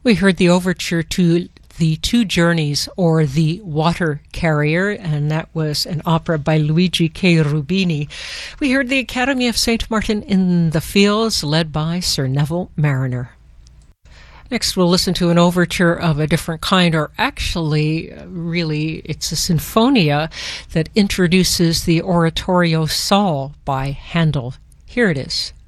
We heard the overture to The Two Journeys, or The Water Carrier, and that was an opera by Luigi Cherubini. We heard the Academy of St. Martin in the Fields, led by Sir Neville Mariner. Next, we'll listen to an overture of a different kind, or actually, really, it's a sinfonia that introduces the oratorio Saul by Handel. Here it is.